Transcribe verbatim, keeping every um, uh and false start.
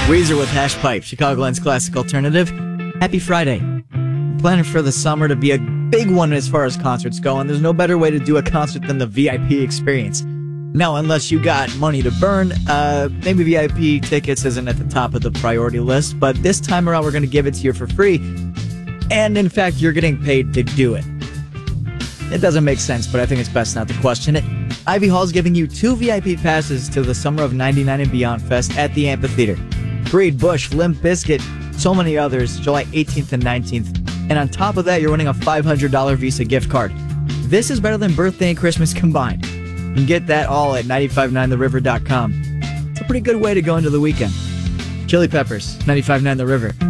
Weezer with Hash Pipe, Chicagoland's classic alternative. Happy Friday. Planning for the summer to be a big one as far as concerts go, and there's no better way to do a concert than the V I P experience. Now, unless you got money to burn, uh, maybe V I P tickets isn't at the top of the priority list, but this time around we're going to give it to you for free, and in fact, you're getting paid to do it. It doesn't make sense, but I think it's best not to question it. Ivy Hall is giving you two V I P passes to the Summer of ninety-nine and Beyond Fest at the Amphitheater. Creed, Bush, Limp Bizkit, so many others, July eighteenth and nineteenth. And on top of that, you're winning a five hundred dollars Visa gift card. This is better than birthday and Christmas combined. You can get that all at nine five nine the river dot com. It's a pretty good way to go into the weekend. Chili Peppers, ninety-five point nine The River.